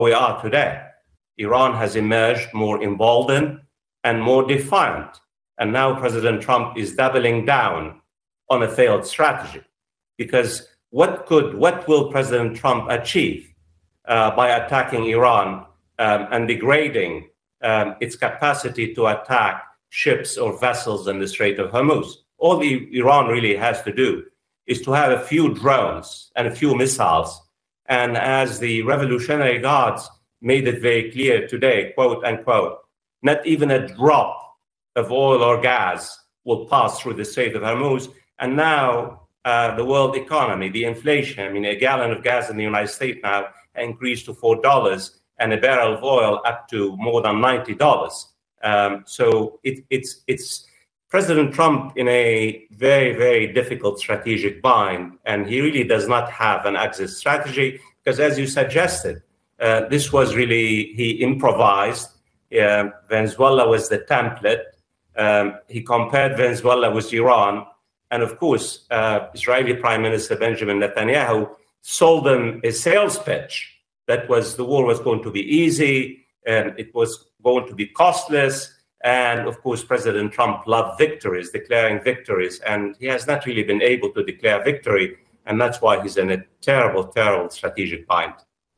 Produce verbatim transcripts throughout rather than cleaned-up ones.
we are today. Iran has emerged more emboldened and more defiant. And now President Trump is doubling down on a failed strategy. Because what could, what will President Trump achieve uh, by attacking Iran um, and degrading um, its capacity to attack ships or vessels in the Strait of Hormuz? All the Iran really has to do is to have a few drones and a few missiles. And as the Revolutionary Guards made it very clear today, quote unquote, not even a drop of oil or gas will pass through the Strait of Hormuz. And now uh, the world economy, the inflation, I mean, a gallon of gas in the United States now increased to four dollars and a barrel of oil up to more than ninety dollars. Um, so it, it's, it's President Trump in a very, very difficult strategic bind, and he really does not have an exit strategy because, as you suggested, uh, this was really, he improvised. Uh, Venezuela was the template. Um, he compared Venezuela with Iran. And of course, uh, Israeli Prime Minister Benjamin Netanyahu sold them a sales pitch that was the war was going to be easy, and it was going to be costless. And of course, President Trump loved victories, declaring victories, and he has not really been able to declare victory. And that's why he's in a terrible, terrible strategic bind.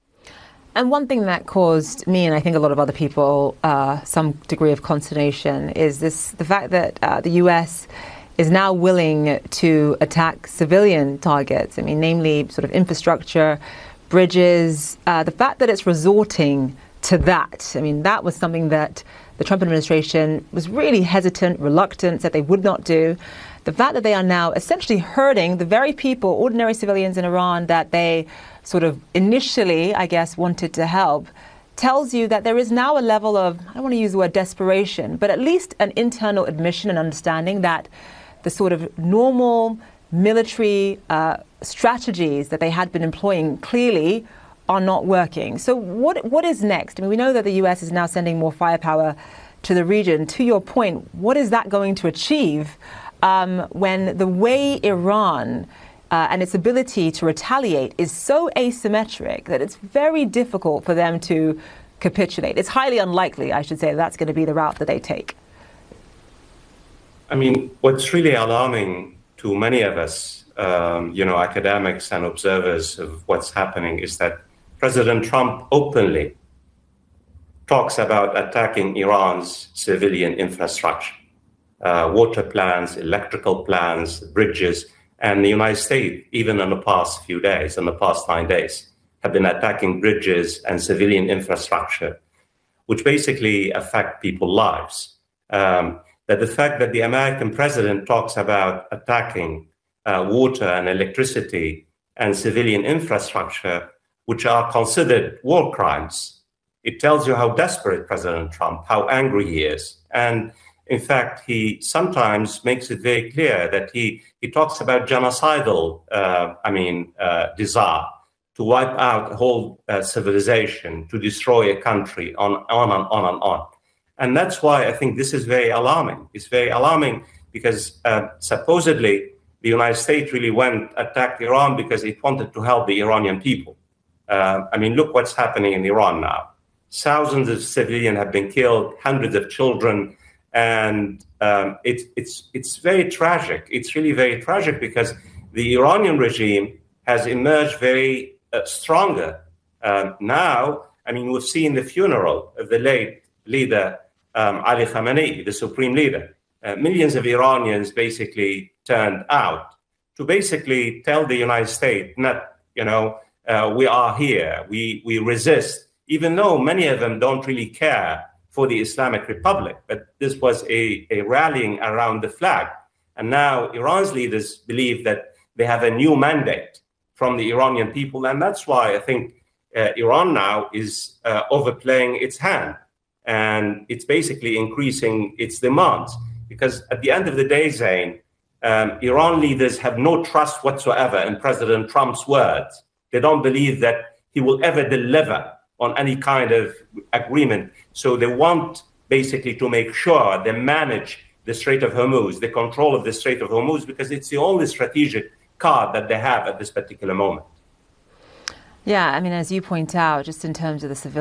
And one thing that caused me, and I think a lot of other people, uh, some degree of consternation is this, the fact that uh, the U S is now willing to attack civilian targets. I mean, namely sort of infrastructure, bridges, uh, the fact that it's resorting to that. I mean, that was something that the Trump administration was really hesitant, reluctant, said they would not do. The fact that they are now essentially hurting the very people, ordinary civilians in Iran, that they sort of initially, I guess, wanted to help, tells you that there is now a level of, I don't want to use the word desperation, but at least an internal admission and understanding that the sort of normal military uh, strategies that they had been employing clearly are not working. So what what is next? I mean, we know that the U S is now sending more firepower to the region. To your point, what is that going to achieve um, when the way Iran uh, and its ability to retaliate is so asymmetric that it's very difficult for them to capitulate? It's highly unlikely, I should say, that that's going to be the route that they take. I mean, what's really alarming to many of us, um, you know, academics and observers of what's happening is that President Trump openly talks about attacking Iran's civilian infrastructure, uh, water plants, electrical plants, bridges, and the United States, even in the past few days, in the past nine days, have been attacking bridges and civilian infrastructure, which basically affect people's lives. Um, that the fact that the American president talks about attacking uh, water and electricity and civilian infrastructure, which are considered war crimes, it tells you how desperate President Trump, how angry he is. And in fact, he sometimes makes it very clear that he, he talks about genocidal, uh, I mean, uh, desire to wipe out a whole uh, civilization, to destroy a country, on, on and on and on. And that's why I think this is very alarming. It's very alarming because uh, supposedly the United States really went, attacked Iran because it wanted to help the Iranian people. Uh, I mean, look what's happening in Iran now. Thousands of civilians have been killed, hundreds of children, and um, it, it's, it's very tragic. It's really very tragic because the Iranian regime has emerged very uh, stronger. Uh, now, I mean, we've seen the funeral of the late leader, um, Ali Khamenei, the supreme leader. Uh, millions of Iranians basically turned out to basically tell the United States, not, you know, uh, we are here, we, we resist, even though many of them don't really care for the Islamic Republic. But this was a, a rallying around the flag. And now Iran's leaders believe that they have a new mandate from the Iranian people. And that's why I think uh, Iran now is uh, overplaying its hand. And it's basically increasing its demands. Because at the end of the day, Zain, um, Iran leaders have no trust whatsoever in President Trump's words. They don't believe that he will ever deliver on any kind of agreement. So they want basically to make sure they manage the Strait of Hormuz, the control of the Strait of Hormuz, because it's the only strategic card that they have at this particular moment. Yeah, I mean, as you point out, just in terms of the civilian